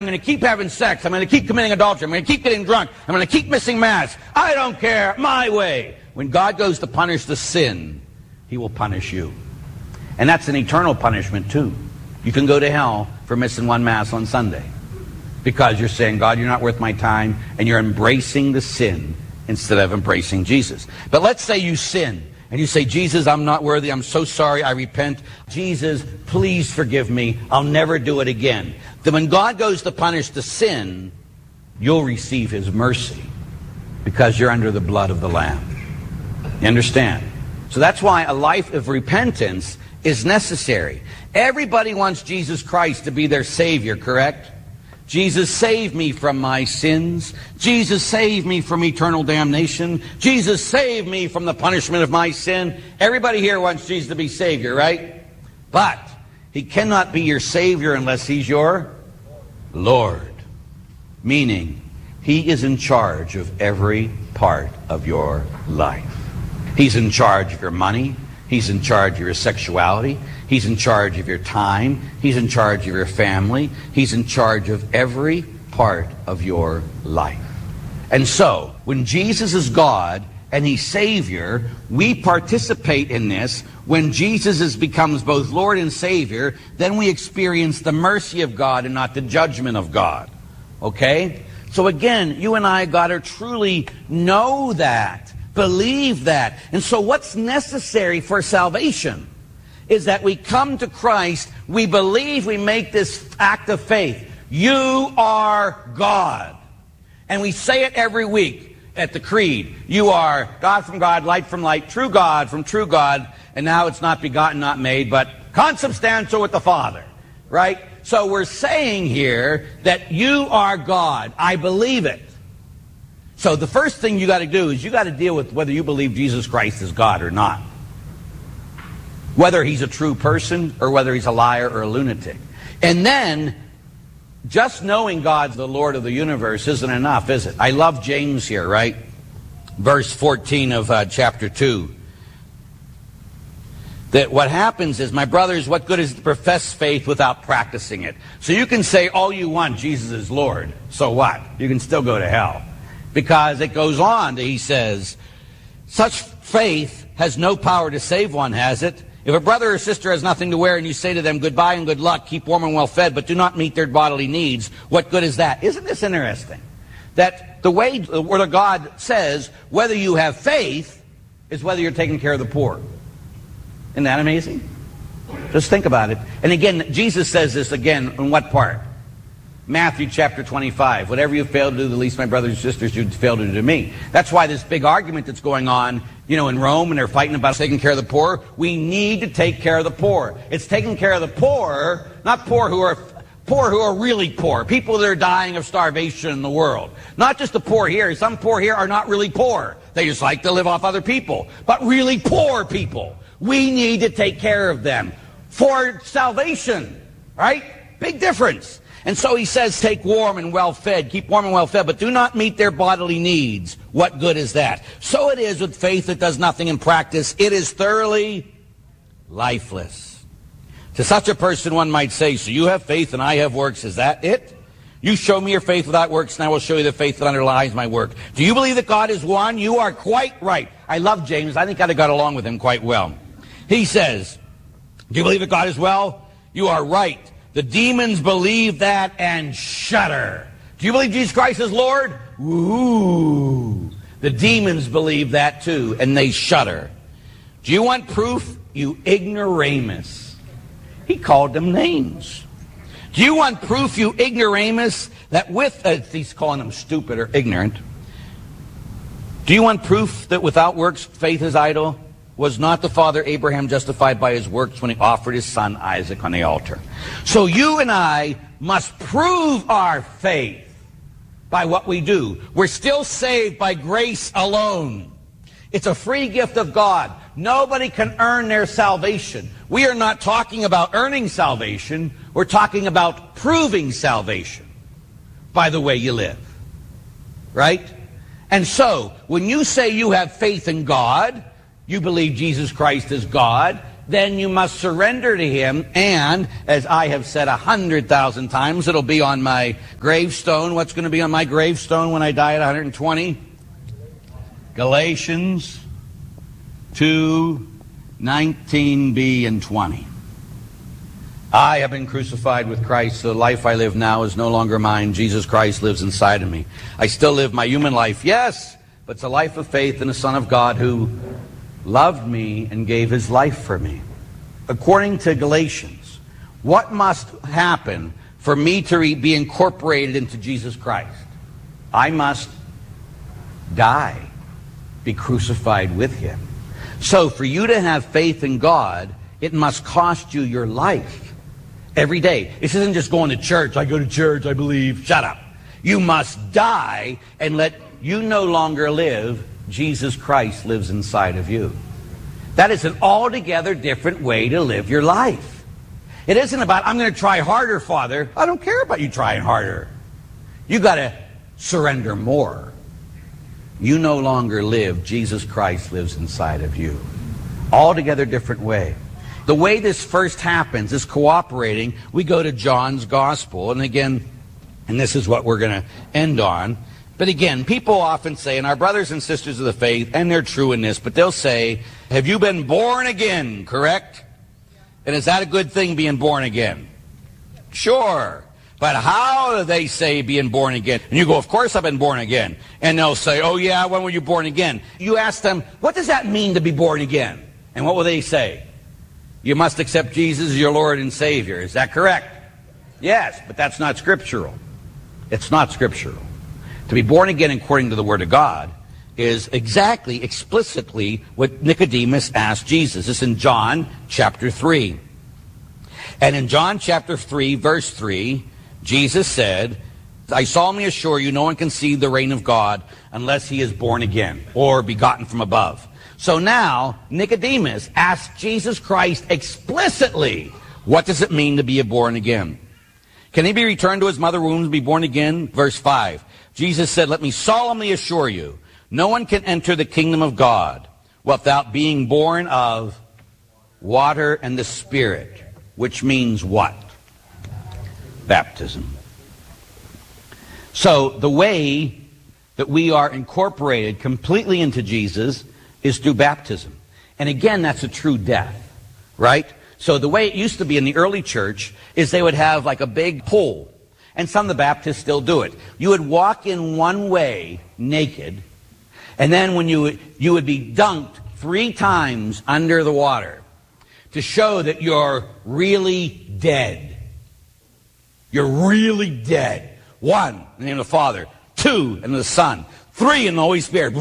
I'm going to keep having sex. I'm going to keep committing adultery. I'm going to keep getting drunk. I'm going to keep missing mass. I don't care. My way. When God goes to punish the sin, he will punish you. And that's an eternal punishment too. You can go to hell for missing one mass on Sunday because you're saying, God, you're not worth my time, and you're embracing the sin instead of embracing Jesus. But let's say you sin and you say, Jesus, I'm not worthy. I'm so sorry. I repent. Jesus, please forgive me. I'll never do it again. Then when God goes to punish the sin, you'll receive his mercy because you're under the blood of the Lamb. You understand? So that's why a life of repentance is necessary. Everybody wants Jesus Christ to be their Savior, correct? Jesus, save me from my sins. Jesus, save me from eternal damnation. Jesus, save me from the punishment of my sin. Everybody here wants Jesus to be Savior, right? But he cannot be your Savior unless he's your Lord. Meaning, he is in charge of every part of your life. He's in charge of your money. He's in charge of your sexuality. He's in charge of your time. He's in charge of your family. He's in charge of every part of your life. And so, when Jesus is God and he's Savior, we participate in this. When Jesus becomes both Lord and Savior, then we experience the mercy of God and not the judgment of God. Okay? So again, you and I got to truly know that. Believe that. And so what's necessary for salvation is that we come to Christ, we believe, we make this act of faith. You are God. And we say it every week at the creed. You are God from God, light from light, true God from true God, and now it's not begotten, not made, but consubstantial with the Father. Right? So we're saying here that you are God. I believe it. So the first thing you got to do is you got to deal with whether you believe Jesus Christ is God or not. Whether he's a true person or whether he's a liar or a lunatic. And then, just knowing God's the Lord of the universe isn't enough, is it? I love James here, right? Verse 14 of chapter 2. That what happens is, my brothers, what good is to profess faith without practicing it? So you can say all you want, Jesus is Lord. So what? You can still go to hell. Because it goes on, he says, such faith has no power to save one, has it? If a brother or sister has nothing to wear and you say to them, goodbye and good luck, keep warm and well fed, but do not meet their bodily needs, what good is that? Isn't this interesting? That the way the Word of God says, whether you have faith is whether you're taking care of the poor. Isn't that amazing? Just think about it. And again, Jesus says this again in what part? Matthew chapter 25. Whatever you fail to do to the least of my brothers and sisters, you fail to do to me. That's why this big argument that's going on, in Rome, and they're fighting about taking care of the poor. We need to take care of the poor. It's taking care of the poor, not poor who are really poor. People that are dying of starvation in the world. Not just the poor here. Some poor here are not really poor. They just like to live off other people. But really poor people. We need to take care of them for salvation. Right? Big difference. And so he says, take warm and well fed, keep warm and well fed, but do not meet their bodily needs. What good is that? So it is with faith that does nothing in practice. It is thoroughly lifeless. To such a person one might say, so you have faith and I have works. Is that it? You show me your faith without works and I will show you the faith that underlies my work. Do you believe that God is one? You are quite right. I love James. I think I got along with him quite well. He says, do you believe that God is well? You are right. The demons believe that and shudder. Do you believe Jesus Christ is Lord? Ooh. The demons believe that too, and they shudder. Do you want proof? You ignoramus. He called them names. Do you want proof, you ignoramus, that he's calling them stupid or ignorant. Do you want proof that without works faith is idle? Was not the father Abraham justified by his works when he offered his son Isaac on the altar? So you and I must prove our faith by what we do. We're still saved by grace alone. It's a free gift of God. Nobody can earn their salvation. We are not talking about earning salvation. We're talking about proving salvation by the way you live. Right? And so, when you say you have faith in God, you believe Jesus Christ is God, then you must surrender to him. And, as I have said 100,000 times, it'll be on my gravestone. What's going to be on my gravestone when I die at 120? Galatians 2:19b and 20. I have been crucified with Christ. The life I live now is no longer mine. Jesus Christ lives inside of me. I still live my human life, yes, but it's a life of faith in the Son of God who loved me and gave his life for me. According to Galatians, what must happen for me to be incorporated into Jesus Christ? I must die, be crucified with him. So for you to have faith in God, it must cost you your life every day. This isn't just going to church. I go to church, I believe. Shut up. You must die and let you no longer live. Jesus Christ lives inside of you. That is an altogether different way to live your life. It isn't about, I'm going to try harder, Father. I don't care about you trying harder. You got to surrender more. You no longer live. Jesus Christ lives inside of you. Altogether different way. The way this first happens is cooperating. We go to John's Gospel, and again, and this is what we're going to end on. But again, people often say, and our brothers and sisters of the faith, and they're true in this, but they'll say, have you been born again, correct? And is that a good thing, being born again? Sure. But how do they say being born again? And you go, of course I've been born again. And they'll say, oh yeah, when were you born again? You ask them, what does that mean to be born again? And what will they say? You must accept Jesus as your Lord and Savior. Is that correct? Yes, but that's not scriptural. It's not scriptural. To be born again according to the Word of God is exactly, explicitly what Nicodemus asked Jesus. This is in John chapter 3. And in John chapter 3, verse 3, Jesus said, I solemnly assure you, no one can see the reign of God unless he is born again or begotten from above. So now, Nicodemus asked Jesus Christ explicitly, what does it mean to be born again? Can he be returned to his mother's womb and be born again? Verse 5. Jesus said, let me solemnly assure you, no one can enter the kingdom of God without being born of water and the Spirit, which means what? Baptism. So the way that we are incorporated completely into Jesus is through baptism. And again, that's a true death, right? So the way it used to be in the early church is they would have like a big pool. And some of the Baptists still do it. You would walk in one way naked, and then when you would be dunked 3 times under the water to show that you're really dead. You're really dead. 1, in the name of the Father. 2, in the Son. 3, in the Holy Spirit.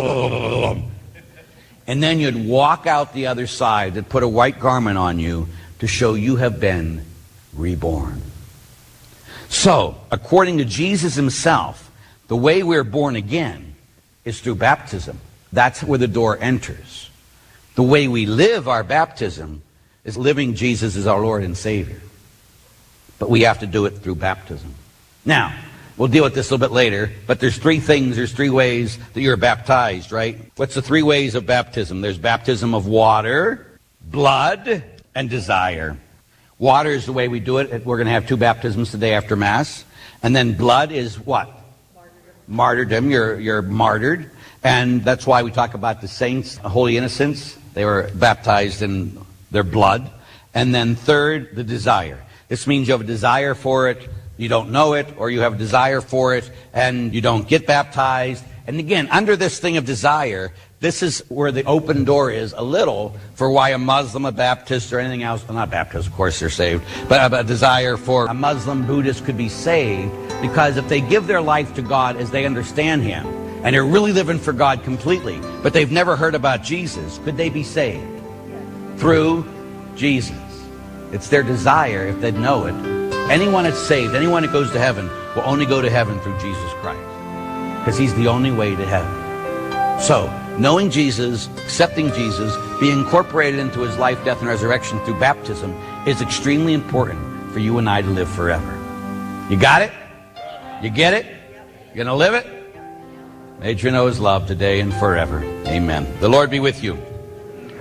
And then you'd walk out the other side and put a white garment on you to show you have been reborn. So, according to Jesus himself, the way we're born again is through baptism. That's where the door enters. The way we live our baptism is living Jesus as our Lord and Savior. But we have to do it through baptism. Now, we'll deal with this a little bit later, but there's 3 things, there's 3 ways that you're baptized, right? What's the 3 ways of baptism? There's baptism of water, blood, and desire. Water is the way we do it. We're going to have 2 baptisms today after Mass. And then blood is what? Martyrdom. You're martyred. And that's why we talk about the saints, holy innocents. They were baptized in their blood. And then third, the desire. This means you have a desire for it, you don't know it, or you have a desire for it, and you don't get baptized. And again, under this thing of desire, this is where the open door is a little for why a Muslim, a Baptist, or anything else, well, not Baptist, of course they're saved, but a desire for a Muslim, Buddhist could be saved, because if they give their life to God as they understand Him, and they're really living for God completely, but they've never heard about Jesus, could they be saved? Through Jesus. It's their desire, if they know it. Anyone that's saved, anyone that goes to heaven, will only go to heaven through Jesus Christ, because He's the only way to heaven. So, knowing Jesus, accepting Jesus, being incorporated into His life, death, and resurrection through baptism is extremely important for you and I to live forever. You got it? You get it? You're going to live it? May you know His love today and forever. Amen. The Lord be with you.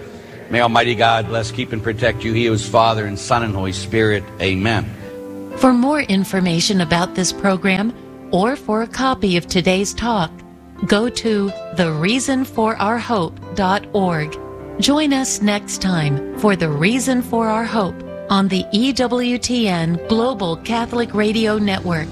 May Almighty God bless, keep, and protect you. He who is Father and Son and Holy Spirit. Amen. For more information about this program or for a copy of today's talk, go to thereasonforourhope.org. Join us next time for The Reason for Our Hope on the EWTN Global Catholic Radio Network.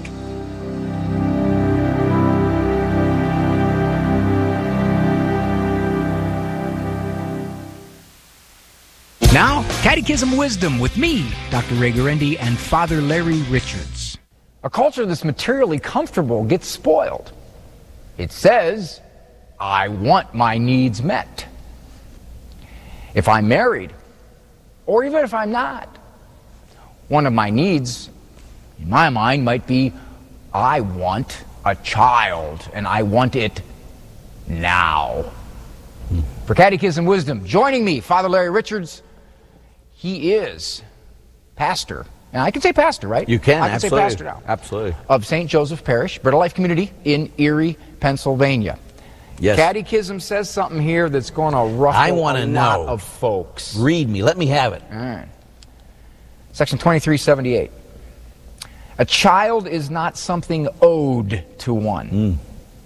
Now, Catechism Wisdom with me, Dr. Ray Guarendi, and Father Larry Richards. A culture that's materially comfortable gets spoiled. It says, I want my needs met. If I'm married, or even if I'm not, one of my needs, in my mind, might be, I want a child, and I want it now. For Catechism Wisdom, joining me, Father Larry Richards. He is pastor, and I can say pastor, right? You can, I can absolutely. say pastor now. Absolutely. Of St. Joseph Parish, Bread of Life Community in Erie, Pennsylvania. Yes. Catechism says something here that's going to ruffle a lot of folks. Read me. Let me have it. All right. Section 2378. A child is not something owed to one,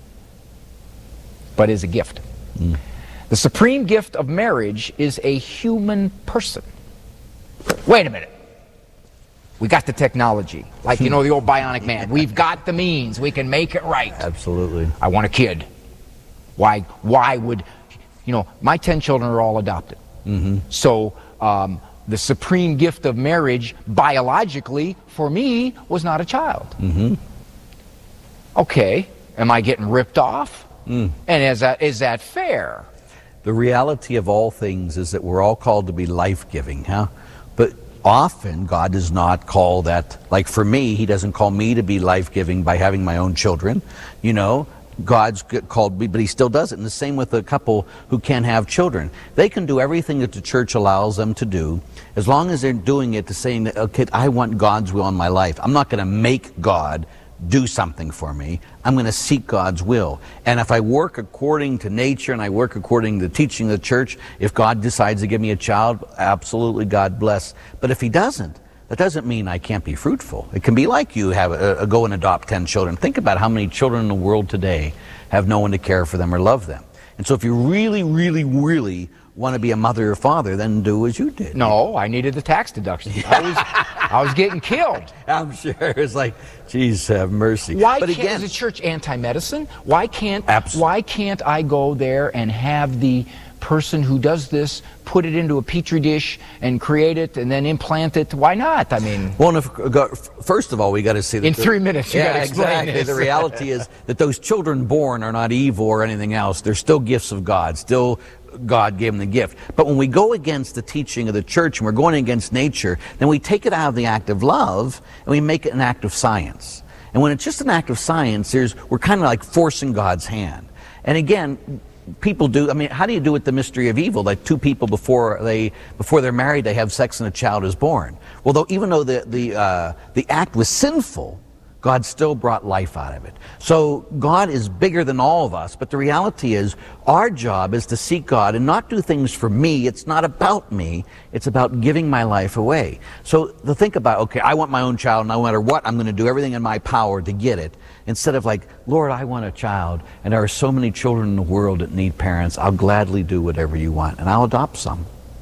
but is a gift. The supreme gift of marriage is a human person. Wait a minute. We got the technology. Like, you know, the old bionic man. We've got the means. We can make it right. Absolutely. I want a kid. Why would, you know, my 10 children are all adopted. So the supreme gift of marriage, biologically, for me, was not a child. Okay. Am I getting ripped off? And is that fair? The reality of all things is that we're all called to be life-giving, huh? But often God does not call that, like for me, He doesn't call me to be life-giving by having my own children. You know, God's called me, but He still does it. And the same with a couple who can't have children. They can do everything that the church allows them to do, as long as they're doing it to saying that, okay, I want God's will in my life. I'm not going to make God do something for me. I'm going to seek God's will. And if I work according to nature and I work according to the teaching of the church, if God decides to give me a child, absolutely, God bless. But if He doesn't, that doesn't mean I can't be fruitful. It can be like you have go and adopt 10 children. Think about how many children in the world today have no one to care for them or love them. And so if you really, really, really want to be a mother or father, then do as you did. No, I needed the tax deduction. I was getting killed. I'm sure. It's like, geez, have mercy. Why but can't, again, is the church anti-medicine? Why can't Absolutely. I go there and have the person who does this put it into a petri dish and create it and then implant it? Why not? I mean, well, first of all, we got to see that in 3 minutes. You got to explain exactly. this. The reality is that those children born are not evil or anything else. They're still gifts of God. Still, God gave them the gift. But when we go against the teaching of the church and we're going against nature, then we take it out of the act of love and we make it an act of science. And when it's just an act of science, we're kind of like forcing God's hand. And again, people do, I mean, how do you do with the mystery of evil? Like two people before they're married, they have sex and a child is born. Well, even though the act was sinful, God still brought life out of it. So God is bigger than all of us, but the reality is our job is to seek God and not do things for me. It's not about me. It's about giving my life away. So to think about, okay, I want my own child, no matter what, I'm going to do everything in my power to get it. Instead of like, Lord, I want a child, and there are so many children in the world that need parents. I'll gladly do whatever you want, and I'll adopt some.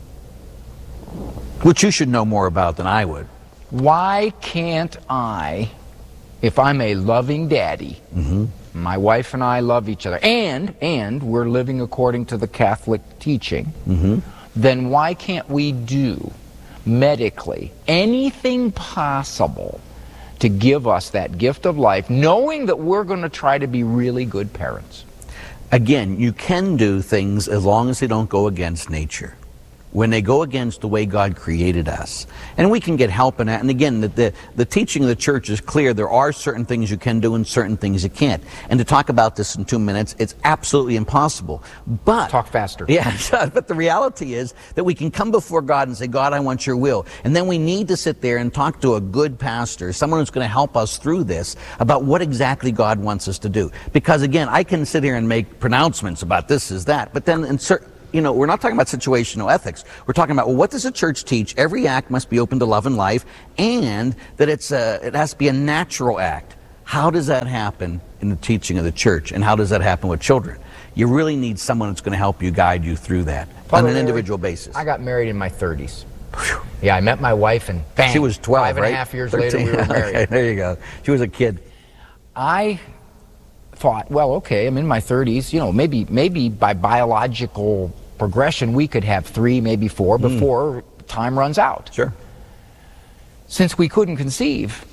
Which you should know more about than I would. Why can't I, if I'm a loving daddy, my wife and I love each other, and we're living according to the Catholic teaching, then why can't we do medically anything possible to give us that gift of life, knowing that we're going to try to be really good parents? Again, you can do things as long as they don't go against nature. When they go against the way God created us. And we can get help in that. And again, the teaching of the church is clear. There are certain things you can do and certain things you can't. And to talk about this in 2 minutes, it's absolutely impossible. But talk faster. Yeah, but the reality is that we can come before God and say, God, I want your will. And then we need to sit there and talk to a good pastor, someone who's going to help us through this, about what exactly God wants us to do. Because again, I can sit here and make pronouncements about this is that, but then in certain we're not talking about situational ethics. We're talking about, well, what does the church teach? Every act must be open to love and life, and that it has to be a natural act. How does that happen in the teaching of the church, and how does that happen with children? You really need someone that's going to help you, guide you through that on an individual basis. I got married in my 30s. Yeah, I met my wife, and bang, she was 12, right? 5.5 years later, we were married. Okay, there you go. She was a kid. I thought, well, okay, I'm in my 30s. Maybe by biological progression, we could have 3, maybe 4 before time runs out. Sure. Since we couldn't conceive,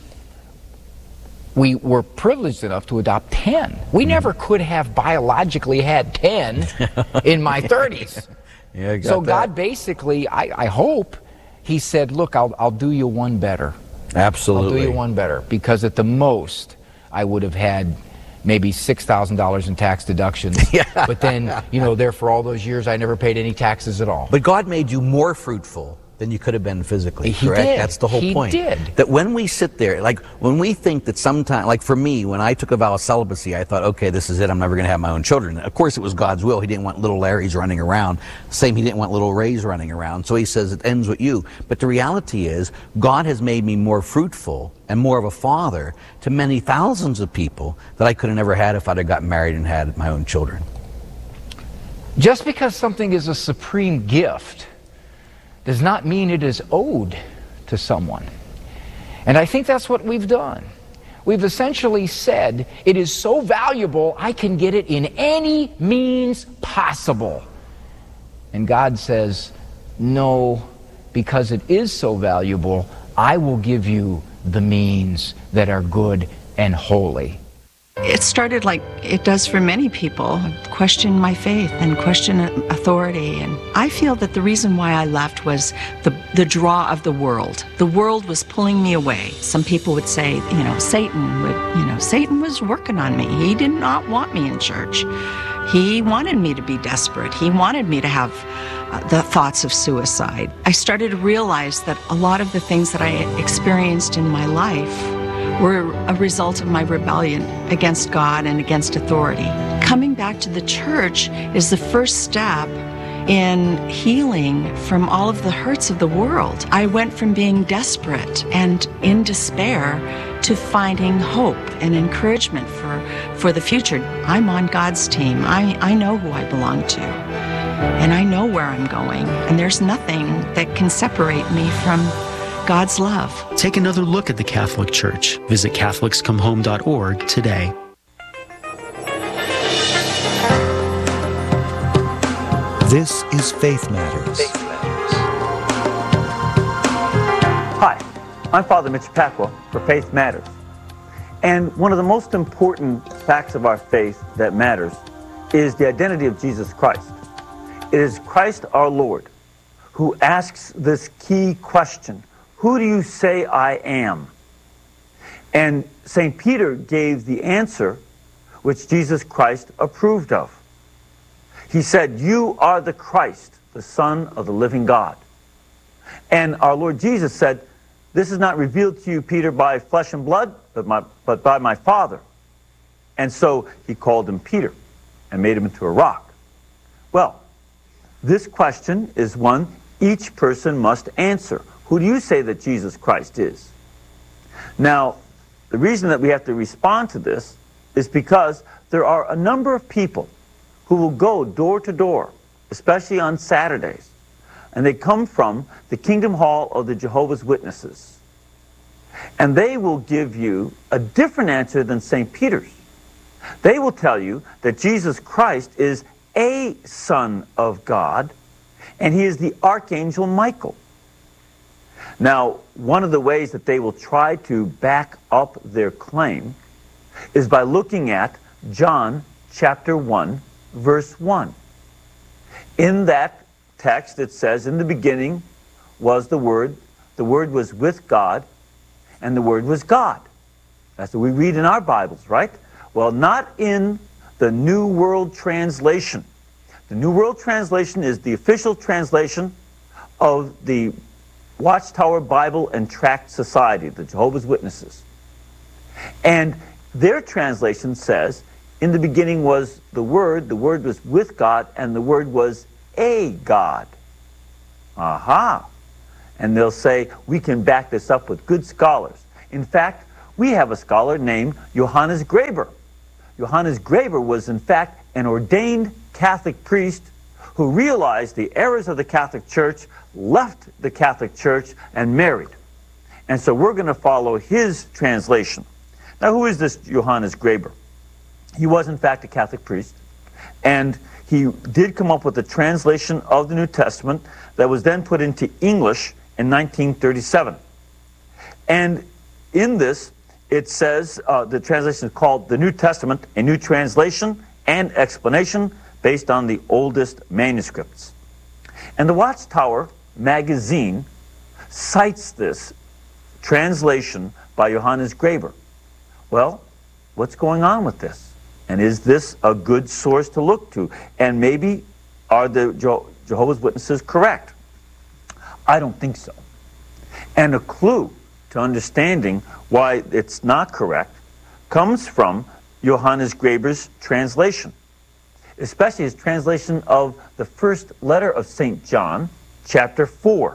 we were privileged enough to adopt 10. We never could have biologically had 10 in my 30s. Yeah, so God basically, I hope, he said, look, I'll do you one better. Absolutely. I'll do you one better, because at the most I would have had maybe $6,000 in tax deductions. Yeah. But then, there for all those years I never paid any taxes at all. But God made you more fruitful than you could have been physically, correct? Did. That's the whole point. He did. That when we sit there, like when we think that sometime, like for me, when I took a vow of celibacy, I thought, okay, this is it, I'm never going to have my own children. Of course, it was God's will. He didn't want little Larrys running around. Same, he didn't want little Rays running around. So he says it ends with you. But the reality is, God has made me more fruitful and more of a father to many thousands of people that I could have never had if I'd have gotten married and had my own children. Just because something is a supreme gift does not mean it is owed to someone. And I think that's what we've done. We've essentially said, it is so valuable, I can get it in any means possible. And God says, no, because it is so valuable, I will give you the means that are good and holy. It started like it does for many people, question my faith and question authority. And I feel that the reason why I left was the draw of the world. The world was pulling me away. Some people would say, Satan was working on me. He did not want me in church. He wanted me to be desperate. He wanted me to have the thoughts of suicide. I started to realize that a lot of the things that I experienced in my life were a result of my rebellion against God and against authority. Coming back to the church is the first step in healing from all of the hurts of the world. I went from being desperate and in despair to finding hope and encouragement for the future. I'm on God's team. I know who I belong to, and I know where I'm going, and there's nothing that can separate me from God's love. Take another look at the Catholic Church. Visit CatholicsComeHome.org today. This is Faith Matters. Hi, I'm Father Mitch Pacwa for Faith Matters. And one of the most important facts of our faith that matters is the identity of Jesus Christ. It is Christ our Lord who asks this key question: who do you say I am? And St. Peter gave the answer which Jesus Christ approved of. He said, you are the Christ, the Son of the living God. And our Lord Jesus said, this is not revealed to you, Peter, by flesh and blood, but by my Father. And so he called him Peter and made him into a rock. Well, this question is one each person must answer. Who do you say that Jesus Christ is? Now, the reason that we have to respond to this is because there are a number of people who will go door to door, especially on Saturdays, and they come from the Kingdom Hall of the Jehovah's Witnesses. And they will give you a different answer than St. Peter's. They will tell you that Jesus Christ is a Son of God, and he is the Archangel Michael. Now, one of the ways that they will try to back up their claim is by looking at John chapter 1, verse 1. In that text it says, in the beginning was the Word was with God, and the Word was God. That's what we read in our Bibles, right? Well, not in the New World Translation. The New World Translation is the official translation of the Watchtower Bible and Tract Society, the Jehovah's Witnesses. And their translation says, in the beginning was the Word was with God, and the Word was a God. Aha. And they'll say, we can back this up with good scholars. In fact, we have a scholar named Johannes Graber. Johannes Graber was, in fact, an ordained Catholic priest who realized the errors of the Catholic Church, left the Catholic Church, and married. And so we're going to follow his translation. Now, who is this Johannes Graber? He was, in fact, a Catholic priest, and he did come up with a translation of the New Testament that was then put into English in 1937. And in this, it says, the translation is called The New Testament, a New Translation and Explanation based on the oldest manuscripts. And the Watchtower magazine cites this translation by Johannes Graber. Well, what's going on with this? And is this a good source to look to? And maybe are the Jehovah's Witnesses correct? I don't think so. And a clue to understanding why it's not correct comes from Johannes Graber's translation, especially his translation of the first letter of St. John, chapter 4.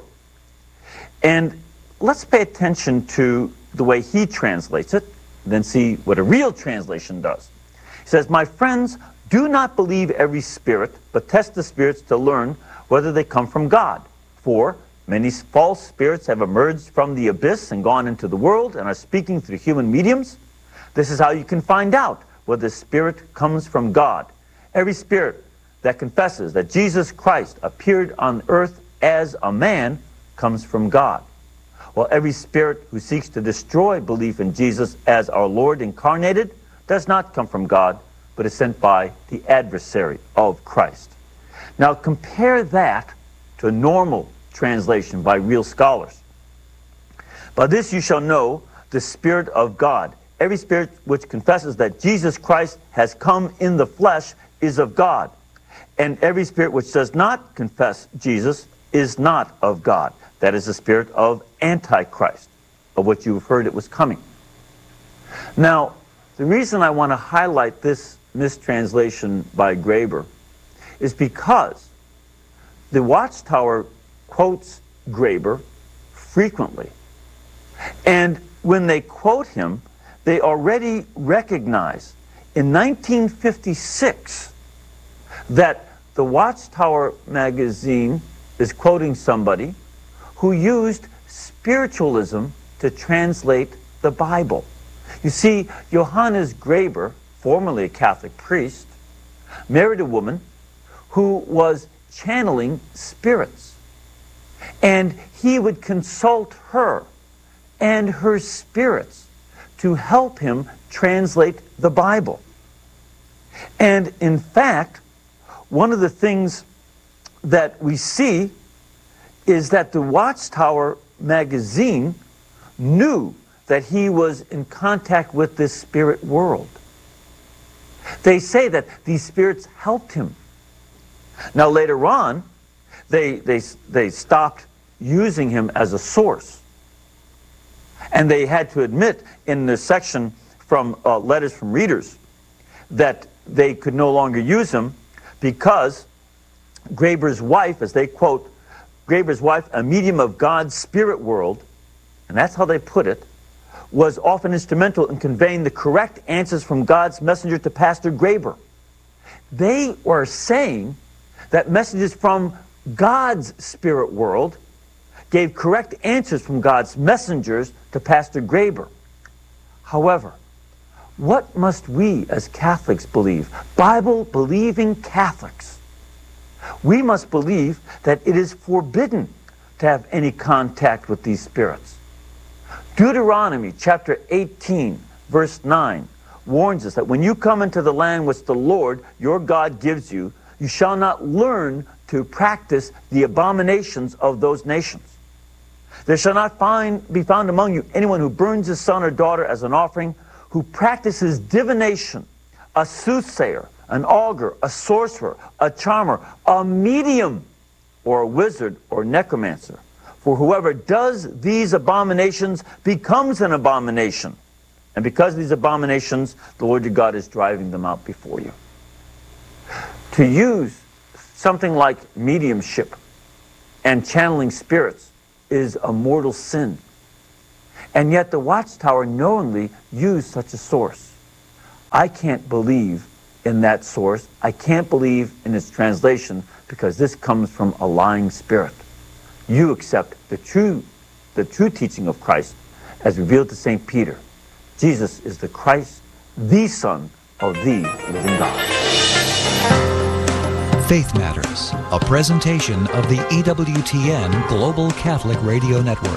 And let's pay attention to the way he translates it, then see what a real translation does. He says, "My friends, do not believe every spirit, but test the spirits to learn whether they come from God. For many false spirits have emerged from the abyss and gone into the world and are speaking through human mediums. This is how you can find out whether the spirit comes from God. Every spirit that confesses that Jesus Christ appeared on earth as a man comes from God. While every spirit who seeks to destroy belief in Jesus as our Lord incarnated does not come from God, but is sent by the adversary of Christ." Now compare that to a normal translation by real scholars. "By this you shall know the Spirit of God. Every spirit which confesses that Jesus Christ has come in the flesh is of God. And every spirit which does not confess Jesus is not of God." That is the spirit of Antichrist, of which you have heard it was coming. Now, the reason I want to highlight this mistranslation by Graber is because the Watchtower quotes Graber frequently. And when they quote him, they already recognize in 1956 that the Watchtower magazine is quoting somebody who used spiritualism to translate the Bible. You see, Johannes Graber, formerly a Catholic priest, married a woman who was channeling spirits. And he would consult her and her spirits to help him translate the Bible. And in fact, one of the things that we see is that the Watchtower magazine knew that he was in contact with this spirit world. They say that these spirits helped him. Now later on, they stopped using him as a source. And they had to admit in the section from letters from readers that they could no longer use him because Graber's wife, as they quote, Graber's wife, a medium of God's spirit world, and that's how they put it, was often instrumental in conveying the correct answers from God's messenger to Pastor Graber. They were saying that messages from God's spirit world gave correct answers from God's messengers to Pastor Graber. However, what must we as Catholics believe? Bible-believing Catholics. We must believe that it is forbidden to have any contact with these spirits. Deuteronomy chapter 18, verse 9 warns us that when you come into the land which the Lord your God gives you, you shall not learn to practice the abominations of those nations. There shall not be found among you anyone who burns his son or daughter as an offering, who practices divination, a soothsayer, an augur, a sorcerer, a charmer, a medium, or a wizard or necromancer. For whoever does these abominations becomes an abomination. And because of these abominations, the Lord your God is driving them out before you. To use Something like mediumship and channeling spirits is a mortal sin. And yet the Watchtower knowingly used such a source. I can't believe in that source. I can't believe in its translation because this comes from a lying spirit. You accept the true teaching of Christ as revealed to St. Peter. Jesus is the Christ, the Son of the living God. Faith Matters, a presentation of the EWTN Global Catholic Radio Network.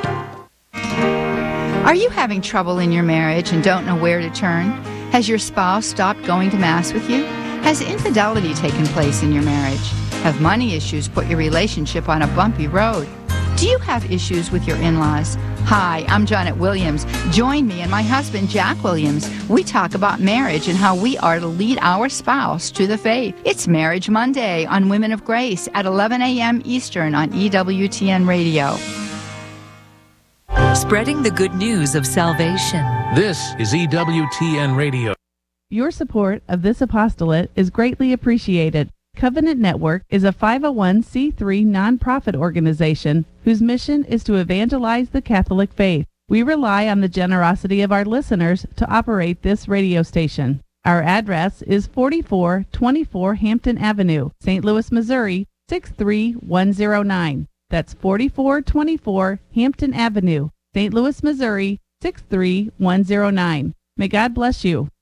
Are you having trouble in your marriage and don't know where to turn? Has your spouse stopped going to Mass with you? Has infidelity taken place in your marriage? Have money issues put your relationship on a bumpy road? Do you have issues with your in-laws? Hi, I'm Janet Williams. Join me and my husband, Jack Williams. We talk about marriage and how we are to lead our spouse to the faith. It's Marriage Monday on Women of Grace at 11 a.m. Eastern on EWTN Radio. Spreading the good news of salvation. This is EWTN Radio. Your support of this apostolate is greatly appreciated. Covenant Network is a 501c3 nonprofit organization whose mission is to evangelize the Catholic faith. We rely on the generosity of our listeners to operate this radio station. Our address is 4424 Hampton Avenue, St. Louis, Missouri, 63109. That's 4424 Hampton Avenue, St. Louis, Missouri, 63109. May God bless you.